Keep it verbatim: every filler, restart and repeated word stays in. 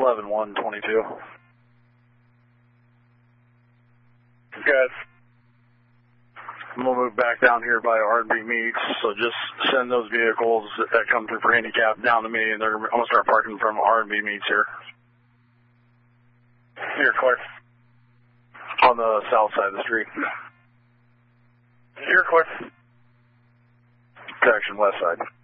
eleven one twenty-two. Good. I'm going to move back down here by R and B Meats, so just send those vehicles that come through for handicap down to me, and they're, I'm going to start parking from R and B Meats here. You're clear. On the south side of the street. You're clear. Correction, west side.